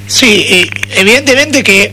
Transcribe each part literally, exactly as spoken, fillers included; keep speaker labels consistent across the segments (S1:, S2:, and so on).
S1: Sí, eh, evidentemente que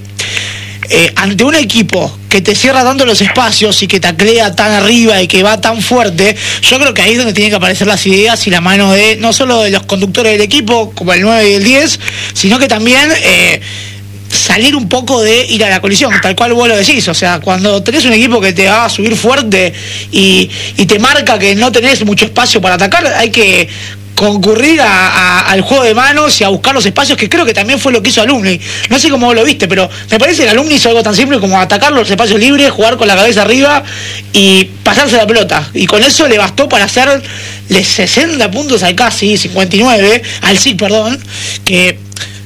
S1: eh, ante un equipo que te cierra tanto los espacios y que taclea tan arriba y que va tan fuerte, yo creo que ahí es donde tienen que aparecer las ideas y la mano de no solo de los conductores del equipo, como el nueve y el diez, sino que también eh, salir un poco de ir a la colisión, tal cual vos lo decís. O sea, cuando tenés un equipo que te va a subir fuerte y, y te marca que no tenés mucho espacio para atacar, hay que concurrir a, a, al juego de manos y a buscar los espacios, que creo que también fue lo que hizo Alumni. No sé cómo vos lo viste, pero me parece que Alumni hizo algo tan simple como atacar los espacios libres, jugar con la cabeza arriba y pasarse la pelota. Y con eso le bastó para hacerle sesenta puntos al casi, cincuenta y nueve, al S I C, perdón, que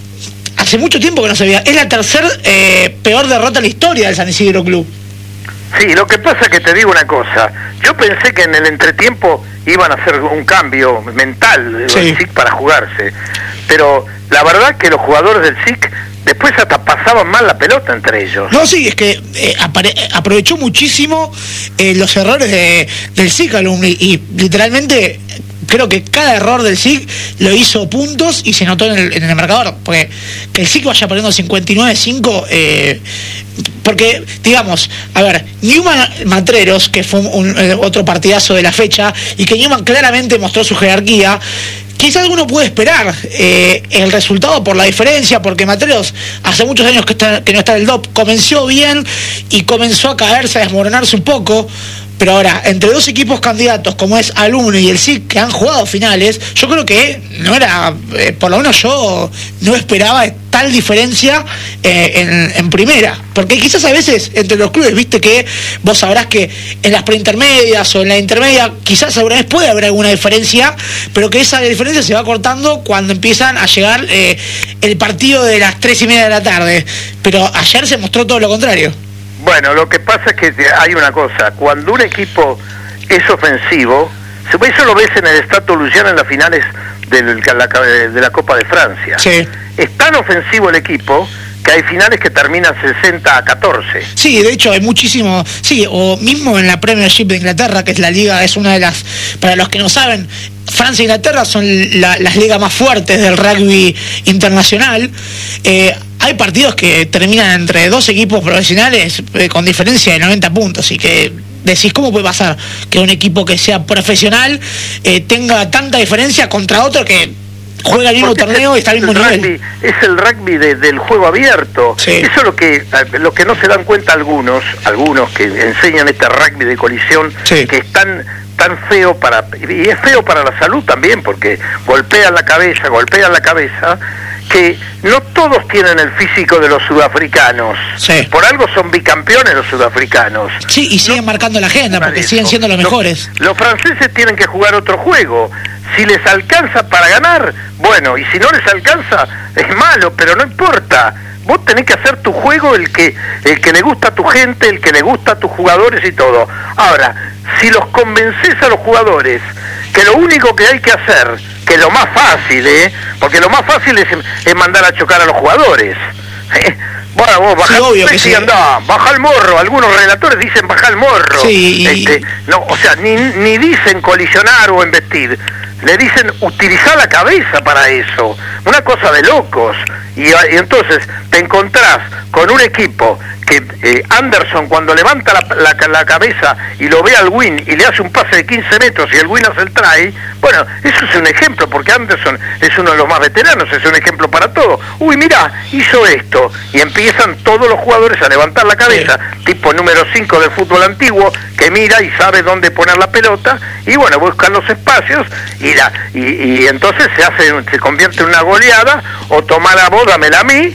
S1: hace mucho tiempo que no se veía. Es la tercera eh, peor derrota en la historia del San Isidro Club.
S2: Sí, lo que pasa es que te digo una cosa. Yo pensé que en el entretiempo iban a hacer un cambio mental del
S1: sí.
S2: S I C para jugarse. Pero la verdad que los jugadores del S I C después hasta pasaban mal la pelota entre ellos.
S1: No, sí, es que eh, apare- aprovechó muchísimo eh, los errores de, del S I C Alumni y literalmente creo que cada error del S I C lo hizo puntos y se notó en el, en el marcador, porque que el S I C vaya perdiendo cincuenta y nueve a cinco, eh, porque, digamos, a ver, Newman Matreros, que fue un, eh, otro partidazo de la fecha, y que Newman claramente mostró su jerarquía, quizás alguno puede esperar eh, el resultado por la diferencia, porque Matreros hace muchos años que, está, que no está en el D O P, comenzó bien y comenzó a caerse, a desmoronarse un poco. Pero ahora, entre dos equipos candidatos como es Alumni y el S I C, que han jugado finales, yo creo que no era, eh, por lo menos yo no esperaba tal diferencia eh, en, en primera. Porque quizás a veces entre los clubes, viste que vos sabrás que en las preintermedias o en la intermedia, quizás alguna vez puede haber alguna diferencia, pero que esa diferencia se va cortando cuando empiezan a llegar eh, el partido de las tres y media de la tarde. Pero ayer se mostró todo lo contrario.
S2: Bueno, lo que pasa es que hay una cosa, cuando un equipo es ofensivo, eso lo ves en el Stade Toulousain en las finales de la, de la Copa de Francia.
S1: Sí.
S2: Es tan ofensivo el equipo que hay finales que terminan sesenta a catorce.
S1: Sí, de hecho hay muchísimo, sí, o mismo en la Premiership de Inglaterra, que es la liga, es una de las, para los que no saben, Francia e Inglaterra son la, las ligas más fuertes del rugby internacional. Eh, hay partidos que terminan entre dos equipos profesionales eh, con diferencia de noventa puntos, y que decís, ¿cómo puede pasar que un equipo que sea profesional eh, tenga tanta diferencia contra otro que juega el mismo
S2: Porque
S1: torneo y está al mismo nivel?
S2: Rugby, es el rugby de, del juego abierto.
S1: Sí.
S2: Eso es lo que, lo que no se dan cuenta algunos, algunos que enseñan este rugby de colisión,
S1: sí.
S2: que es tan, tan feo para, y es feo para la salud también, porque golpean la cabeza, golpean la cabeza, que no todos tienen el físico de los sudafricanos.
S1: Sí.
S2: Por algo son bicampeones los sudafricanos.
S1: Sí, y siguen no, marcando la agenda porque siguen siendo los mejores.
S2: Los, los franceses tienen que jugar otro juego. Si les alcanza para ganar, bueno, y si no les alcanza, es malo, pero no importa. Vos tenés que hacer tu juego, el que el que le gusta a tu gente, el que le gusta a tus jugadores y todo. Ahora, si los convences a los jugadores que lo único que hay que hacer, que lo más fácil, ¿eh? Porque lo más fácil es, es mandar a chocar a los jugadores. ¿eh? Bueno, vos bajá,
S1: sí, obvio que
S2: sí,
S1: sí.
S2: andá, baja el morro. Algunos relatores dicen baja el morro.
S1: Sí, y...
S2: este, no, o sea, ni, ni dicen colisionar o embestir. Le dicen utilizar la cabeza para eso. Una cosa de locos. Y, y entonces te encontrás con un equipo que eh, Anderson, cuando levanta la, la, la cabeza y lo ve al Win y le hace un pase de quince metros y el Win hace el try, bueno, eso es un ejemplo, porque Anderson es uno de los más veteranos, es un ejemplo para todo. Uy, mirá, hizo esto, y empiezan todos los jugadores a levantar la cabeza, sí. Tipo número cinco del fútbol antiguo, que mira y sabe dónde poner la pelota, y bueno, buscan los espacios, y, la, y, y entonces se hace, se convierte en una goleada, o toma la bola, dámela a mí,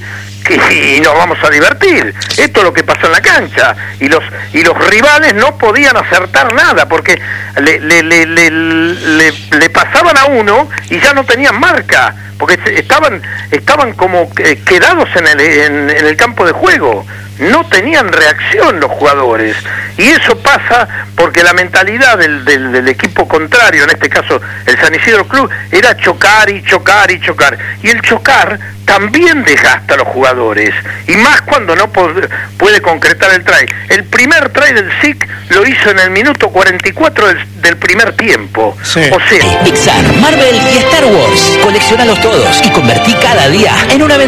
S2: y nos vamos a divertir. Esto es lo que pasó en la cancha, y los y los rivales no podían acertar nada porque le le, le, le, le, le pasaban a uno y ya no tenían marca, porque estaban estaban como quedados en el en, en el campo de juego. No tenían reacción los jugadores, y eso pasa porque la mentalidad del, del, del equipo contrario, en este caso el San Isidro Club, era chocar y chocar y chocar, y el chocar también desgasta a los jugadores, y más cuando no puede, puede concretar el try. El primer try del S I C lo hizo en el minuto cuarenta y cuatro del, del primer tiempo.
S1: Sí.
S2: O sea,
S3: Pixar, Marvel y Star Wars, coleccionalos todos y convertí cada día en una